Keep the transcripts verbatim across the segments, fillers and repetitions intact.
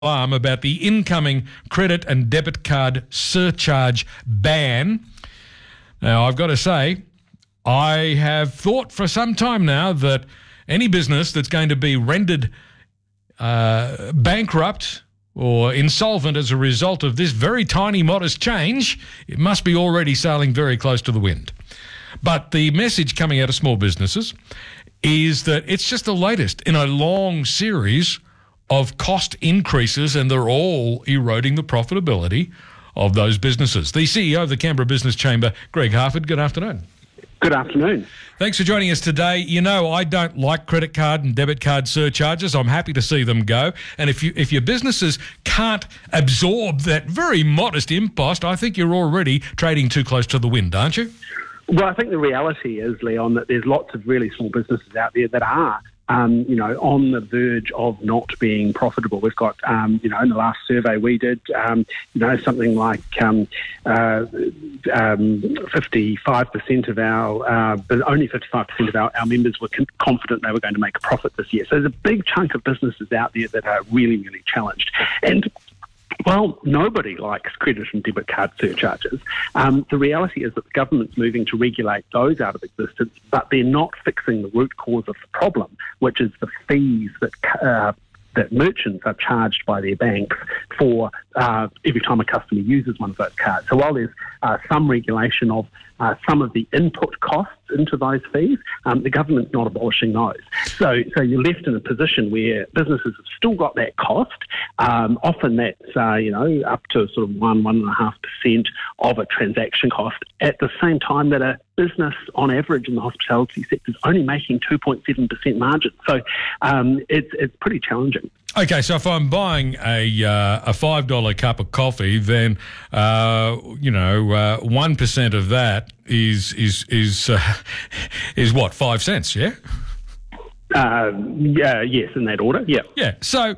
alarm about the incoming credit and debit card surcharge ban. Now, I've got to say, I have thought for some time now that any business that's going to be rendered uh, bankrupt or insolvent as a result of this very tiny, modest change, it must be already sailing very close to the wind. But the message coming out of small businesses is that it's just the latest in a long series of cost increases, and they're all eroding the profitability of those businesses. The C E O of the Canberra Business Chamber, Greg Harford, good afternoon. Good afternoon. Thanks for joining us today. You know, I don't like credit card and debit card surcharges. I'm happy to see them go. And if you if your businesses can't absorb that very modest impost, I think you're already trading too close to the wind, aren't you? Well, I think the reality is, Leon, that there's lots of really small businesses out there that are Um, you know, on the verge of not being profitable. We've got, um, you know, in the last survey we did, um, you know, something like um, uh, um, fifty-five percent of our, uh, but only fifty-five percent of our, our members were con- confident they were going to make a profit this year. So there's a big chunk of businesses out there that are really, really challenged. And well, nobody likes credit and debit card surcharges. Um, the reality is that the government's moving to regulate those out of existence, but they're not fixing the root cause of the problem, which is the fees that uh, that merchants are charged by their banks for uh, every time a customer uses one of those cards. So while there's uh, some regulation of uh, some of the input costs into those fees, um, the government's not abolishing those. So so you're left in a position where businesses have still got that cost. Um, often that's, uh, you know, up to sort of one, one and a half percent of a transaction cost, at the same time that a business on average in the hospitality sector is only making two point seven percent margin. So um, it's, it's pretty challenging. Okay, so if I'm buying a uh, a five dollar cup of coffee, then uh, you know uh, one percent of that is is is uh, is what, five cents? Yeah. Uh, yeah. Yes, in that order. Yeah. Yeah. So uh,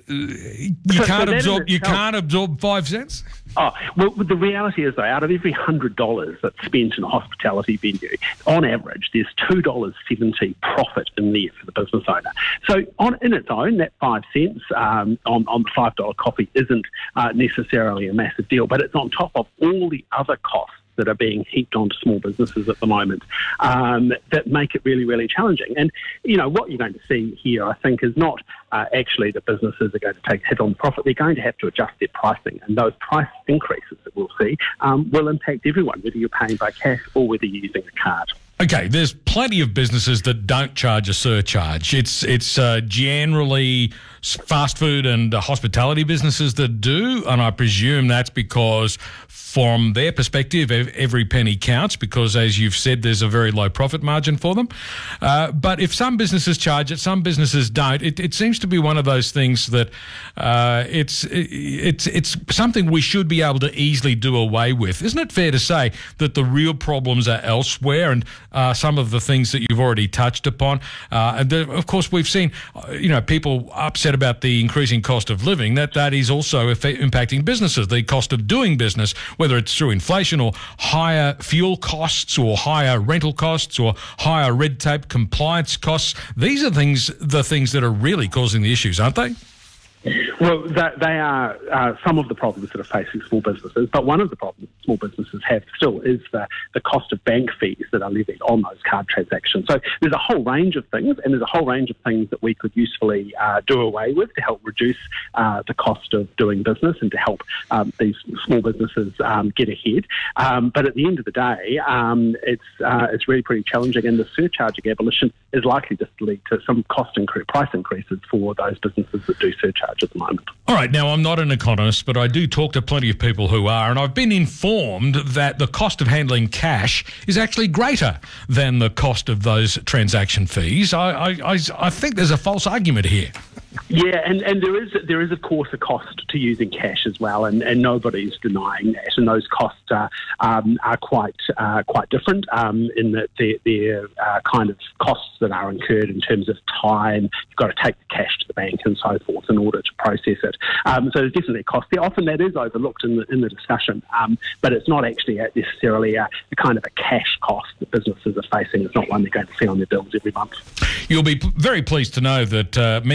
you So- can't so that in absorb you itself- can't absorb five cents. Oh, well, the reality is, though, out of every one hundred dollars that's spent in a hospitality venue, on average, there's two dollars seventy profit in there for the business owner. So on in its own, that five cents um, on, on the five dollar coffee isn't uh, necessarily a massive deal, but it's on top of all the other costs that are being heaped onto small businesses at the moment um, that make it really, really challenging. And, you know, what you're going to see here, I think, is not uh, actually that businesses are going to take a hit on profit. They're going to have to adjust their pricing. And those price increases that we'll see um, will impact everyone, whether you're paying by cash or whether you're using a card. Okay, there's plenty of businesses that don't charge a surcharge. It's it's uh, generally fast food and uh, hospitality businesses that do, and I presume that's because from their perspective, ev- every penny counts because, as you've said, there's a very low profit margin for them. Uh, but if some businesses charge it, some businesses don't, it, it seems to be one of those things that uh, it's it's it's something we should be able to easily do away with. Isn't it fair to say that the real problems are elsewhere, and Uh, some of the things that you've already touched upon. Uh, and the, of course, we've seen, uh, you know, people upset about the increasing cost of living. That that is also effect- impacting businesses. The cost of doing business, whether it's through inflation or higher fuel costs or higher rental costs or higher red tape compliance costs. These are things, the things that are really causing the issues, aren't they? Well, that, they are uh, some of the problems that are facing small businesses, but one of the problems small businesses have still is the, the cost of bank fees that are levied on those card transactions. So there's a whole range of things, and there's a whole range of things that we could usefully uh, do away with to help reduce uh, the cost of doing business and to help um, these small businesses um, get ahead. Um, but at the end of the day, um, it's uh, it's really pretty challenging, and the surcharging abolition is likely just to lead to some cost increase, price increases for those businesses that do surcharge at the moment. All right, now I'm not an economist, but I do talk to plenty of people who are, and I've been informed that the cost of handling cash is actually greater than the cost of those transaction fees. I, I, I, I think there's a false argument here. Yeah, and, and there is there is of course a cost to using cash as well, and, and nobody's denying that. And those costs are um, are quite uh, quite different um, in that they're, they're uh, kind of costs that are incurred in terms of time. You've got to take the cash to the bank and so forth in order to process it. Um, so there's definitely a cost there. Often that is overlooked in the in the discussion, um, but it's not actually necessarily a, a kind of a cash cost that businesses are facing. It's not one they're going to see on their bills every month. You'll be p- very pleased to know that uh, many years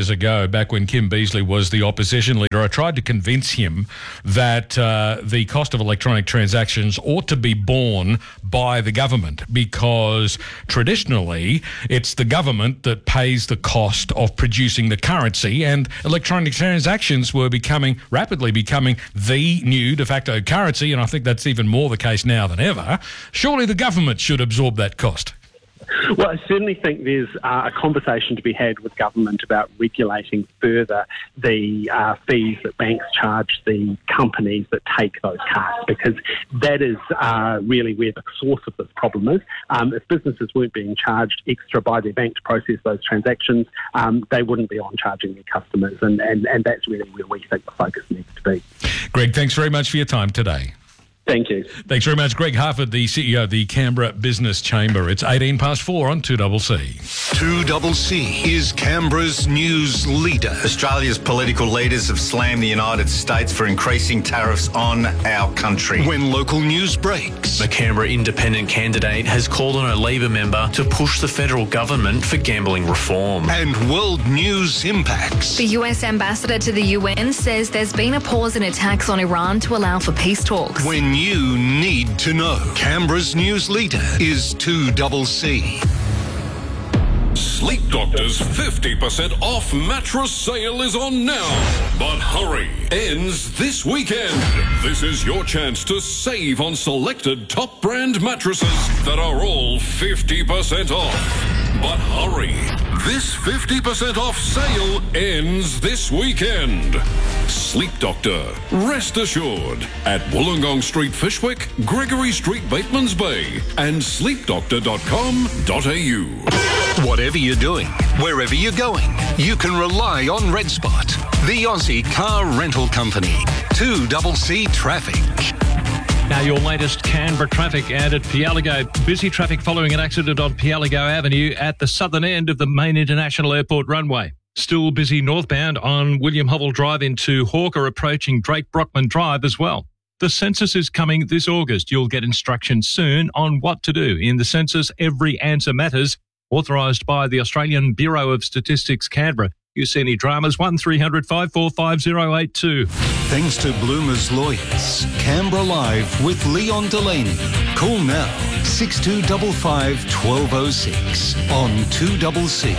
years ago, back when Kim Beazley was the opposition leader, I tried to convince him that uh, the cost of electronic transactions ought to be borne by the government, because traditionally it's the government that pays the cost of producing the currency, and electronic transactions were becoming, rapidly becoming the new de facto currency, and I think that's even more the case now than ever. Surely the government should absorb that cost. Well, I certainly think there's uh, a conversation to be had with government about regulating further the uh, fees that banks charge the companies that take those cards, because that is uh, really where the source of this problem is. Um, if businesses weren't being charged extra by their bank to process those transactions, um, they wouldn't be on charging their customers, and, and, and that's really where we think the focus needs to be. Greg, thanks very much for your time today. Thank you. Thanks very much. Greg Harford, the C E O of the Canberra Business Chamber. It's eighteen past four on two C C. two C C is Canberra's news leader. Australia's political leaders have slammed the United States for increasing tariffs on our country. When local news breaks, the Canberra independent candidate has called on a Labor member to push the federal government for gambling reform. And world news impacts. The U S ambassador to the U N says there's been a pause in attacks on Iran to allow for peace talks. When you need to know, Canberra's news leader is two C C. Sleep Doctor's fifty percent off mattress sale is on now. But hurry, ends this weekend. This is your chance to save on selected top brand mattresses that are all fifty percent off. But hurry, this fifty percent off sale ends this weekend. Sleep Doctor, rest assured, at Wollongong Street, Fishwick, Gregory Street, Batemans Bay, and sleep doctor dot com dot a u. Whatever you're doing, wherever you're going, you can rely on Red Spot, the Aussie car rental company. two C C Traffic. Now your latest Canberra traffic ad at Pialigo. Busy traffic following an accident on Pialigo Avenue at the southern end of the main international airport runway. Still busy northbound on William Hovell Drive into Hawker, approaching Drake Brockman Drive as well. The census is coming this August. You'll get instructions soon on what to do. In the census, every answer matters. Authorised by the Australian Bureau of Statistics, Canberra. You see any dramas? one three hundred five four five zero eight two. Thanks to Bloomer's Lawyers. Canberra Live with Leon Delaney. Call now, six two five five, one two zero six on two C C.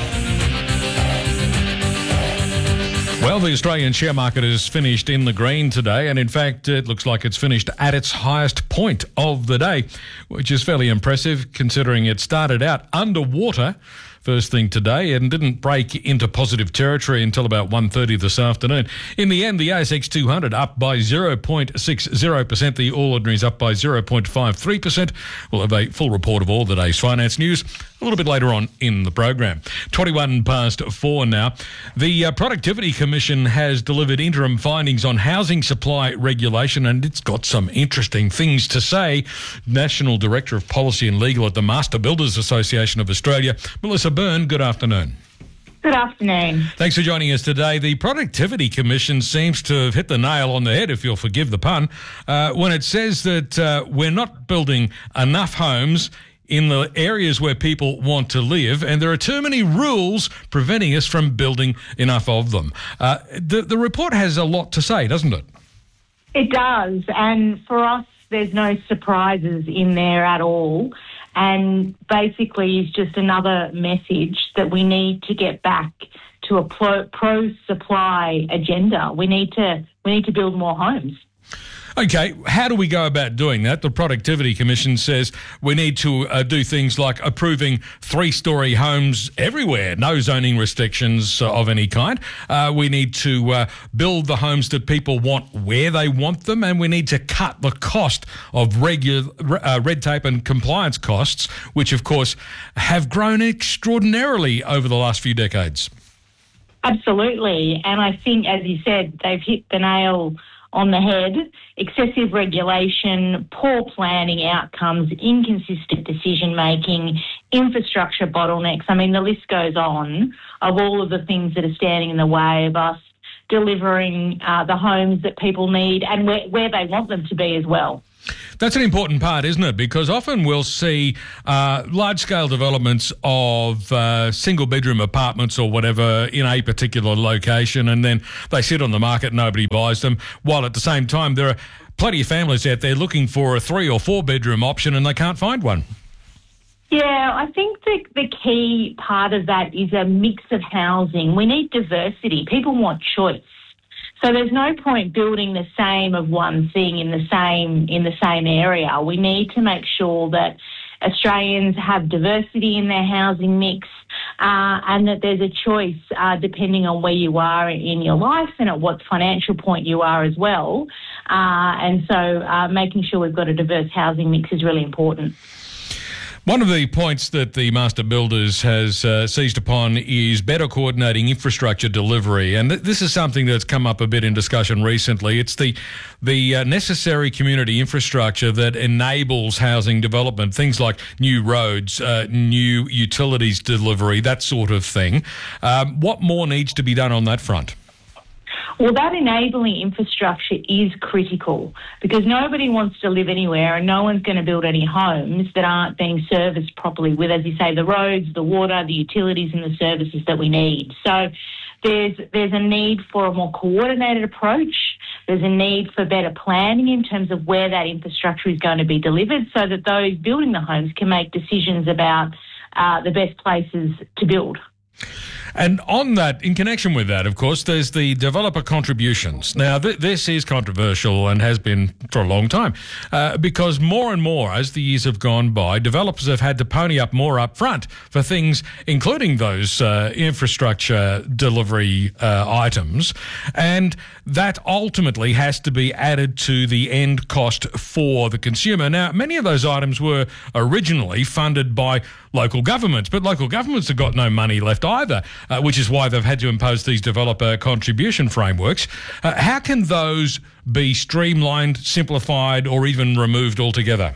Well, the Australian share market is finished in the green today, and in fact, it looks like it's finished at its highest point of the day, which is fairly impressive considering it started out underwater first thing today and didn't break into positive territory until about one thirty this afternoon. In the end, the A S X two hundred up by zero point six zero percent. The All Ordinaries up by zero point five three percent. We'll have a full report of all the day's finance news a little bit later on in the program. twenty-one past four now. The uh, Productivity Commission has delivered interim findings on housing supply regulation, and it's got some interesting things to say. National Director of Policy and Legal at the Master Builders Association of Australia, Melissa Byrne, good afternoon. Good afternoon. Thanks for joining us today. The Productivity Commission seems to have hit the nail on the head, if you'll forgive the pun, uh, when it says that uh, we're not building enough homes in the areas where people want to live, and there are too many rules preventing us from building enough of them. Uh, the, the report has a lot to say, doesn't it? It does, and for us, there's no surprises in there at all. And basically is just another message that we need to get back to a pro, pro-supply agenda. We need to we need to build more homes. Okay, how do we go about doing that? The Productivity Commission says we need to uh, do things like approving three-storey homes everywhere, no zoning restrictions uh, of any kind. Uh, we need to uh, build the homes that people want where they want them, and we need to cut the cost of regular uh, red tape and compliance costs, which, of course, have grown extraordinarily over the last few decades. Absolutely, and I think, as you said, they've hit the nail on the head. Excessive regulation, poor planning outcomes, inconsistent decision-making, infrastructure bottlenecks. I mean, the list goes on of all of the things that are standing in the way of us delivering uh, the homes that people need and where, where they want them to be as well. That's an important part, isn't it? Because often we'll see uh, large-scale developments of uh, single-bedroom apartments or whatever in a particular location, and then they sit on the market, nobody buys them, while at the same time there are plenty of families out there looking for a three- or four-bedroom option and they can't find one. Yeah, I think the, the key part of that is a mix of housing. We need diversity. People want choice. So there's no point building the same of one thing in the same in the same area. We need to make sure that Australians have diversity in their housing mix uh, and that there's a choice uh, depending on where you are in your life and at what financial point you are as well. Uh, and so uh, making sure we've got a diverse housing mix is really important. One of the points that the Master Builders has uh, seized upon is better coordinating infrastructure delivery, and th- this is something that's come up a bit in discussion recently. It's the the uh, necessary community infrastructure that enables housing development, things like new roads, uh, new utilities delivery, that sort of thing. Um, what more needs to be done on that front? Well, that enabling infrastructure is critical because nobody wants to live anywhere and no one's going to build any homes that aren't being serviced properly with, as you say, the roads, the water, the utilities and the services that we need. So there's there's a need for a more coordinated approach. There's a need for better planning in terms of where that infrastructure is going to be delivered so that those building the homes can make decisions about uh, the best places to build. And on that, in connection with that, of course, there's the developer contributions. Now, th- this is controversial and has been for a long time uh, because more and more, as the years have gone by, developers have had to pony up more up front for things, including those uh, infrastructure delivery uh, items. And that ultimately has to be added to the end cost for the consumer. Now, many of those items were originally funded by local governments, but local governments have got no money left either, uh, which is why they've had to impose these developer contribution frameworks. Uh, how can those be streamlined, simplified, or even removed altogether?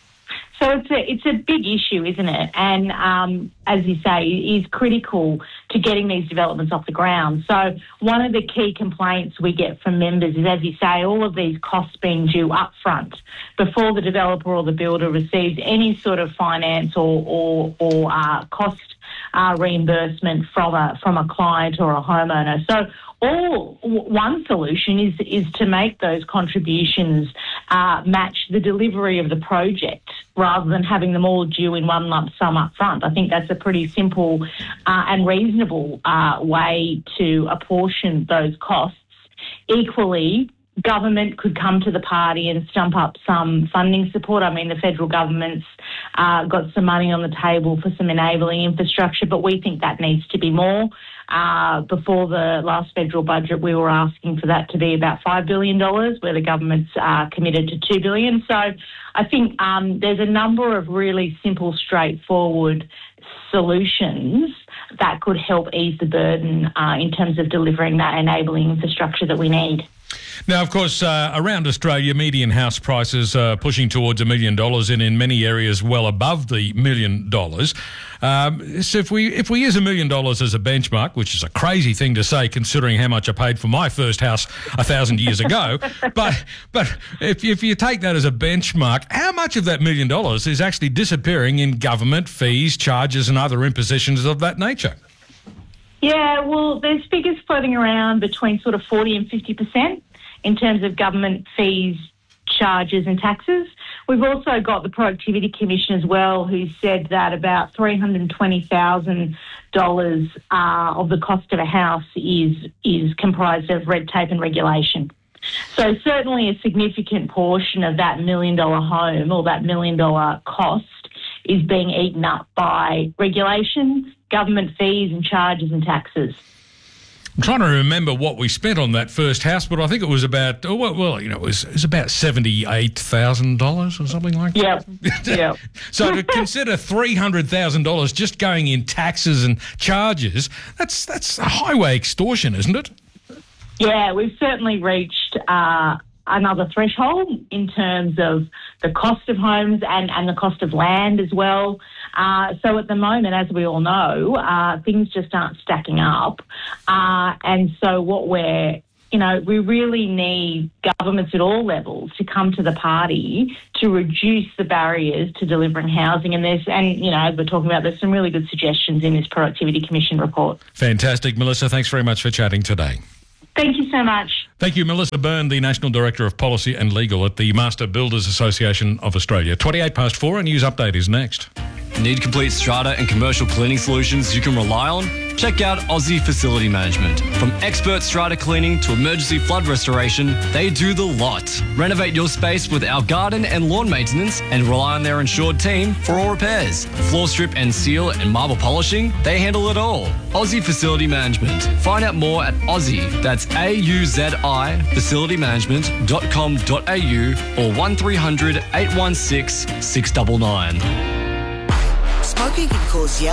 So it's a it's a big issue, isn't it? And um, as you say, it is critical to getting these developments off the ground. So one of the key complaints we get from members is, as you say, all of these costs being due up front before the developer or the builder receives any sort of finance or or, or uh, cost uh, reimbursement from a from a client or a homeowner. So all one solution is is to make those contributions uh, match the delivery of the project rather than having them all due in one lump sum up front. I think that's a pretty simple uh, and reasonable uh, way to apportion those costs. Equally, government could come to the party and stump up some funding support. I mean, the federal government's uh, got some money on the table for some enabling infrastructure, but we think that needs to be more. Uh, before the last federal budget, we were asking for that to be about five billion dollars, where the government's uh, committed to two billion dollars. So I think um, there's a number of really simple, straightforward solutions that could help ease the burden uh, in terms of delivering that enabling infrastructure that we need. Now, of course, uh, around Australia, median house prices are pushing towards a million dollars, and in many areas, well above the million dollars. Um, so, if we if we use a million dollars as a benchmark, which is a crazy thing to say, considering how much I paid for my first house a thousand years ago, but but if if you take that as a benchmark, how much of that million dollars is actually disappearing in government fees, charges, and other impositions of that nature? Yeah, well, there's figures floating around between sort of forty and fifty percent. In terms of government fees, charges and taxes. We've also got the Productivity Commission as well, who said that about three hundred twenty thousand dollars uh, of the cost of a house is is comprised of red tape and regulation. So certainly a significant portion of that million-dollar home or that million-dollar cost is being eaten up by regulation, government fees and charges and taxes. I'm trying to remember what we spent on that first house, but I think it was about, oh, well, well you know, it was, it was about seventy-eight thousand dollars or something like that. Yeah, yeah. So to consider three hundred thousand dollars just going in taxes and charges, that's that's a highway extortion, isn't it? Yeah, we've certainly reached uh, another threshold in terms of the cost of homes and, and the cost of land as well. Uh, so at the moment, as we all know, uh, things just aren't stacking up. Uh, and so what we're You know, we really need governments at all levels to come to the party to reduce the barriers to delivering housing. And there's, and you know, as we're talking about, there's some really good suggestions in this Productivity Commission report. Fantastic. Melissa, thanks very much for chatting today. Thank you so much. Thank you, Melissa Byrne, the National Director of Policy and Legal at the Master Builders Association of Australia. twenty-eight past four, a news update is next. Need complete strata and commercial cleaning solutions you can rely on? Check out Aussie Facility Management. From expert strata cleaning to emergency flood restoration, they do the lot. Renovate your space with our garden and lawn maintenance and rely on their insured team for all repairs. Floor strip and seal and marble polishing, they handle it all. Aussie Facility Management. Find out more at Aussie, that's A U Z I, facility management dot com dot a u or one three hundred eight one six six nine nine. Smoking can cause yellow